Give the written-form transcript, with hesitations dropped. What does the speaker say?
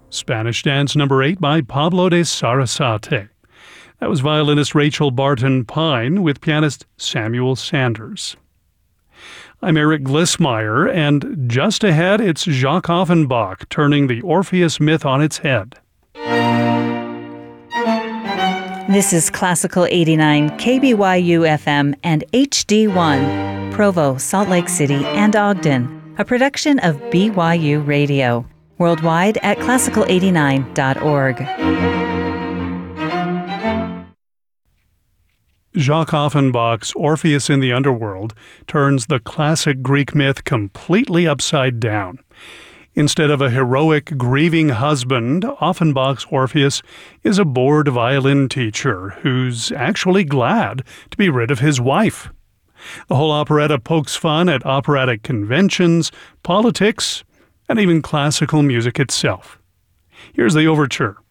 Spanish Dance No. 8 by Pablo de Sarasate. That was violinist Rachel Barton Pine with pianist Samuel Sanders. I'm Eric Glissmeyer, and just ahead it's Jacques Offenbach turning the Orpheus myth on its head. This is Classical 89, KBYU FM and HD1, Provo, Salt Lake City, and Ogden, a production of BYU Radio, worldwide at classical89.org. Jacques Offenbach's Orpheus in the Underworld turns the classic Greek myth completely upside down. Instead of a heroic, grieving husband, Offenbach's Orpheus is a bored violin teacher who's actually glad to be rid of his wife. The whole operetta pokes fun at operatic conventions, politics, and even classical music itself. Here's the overture.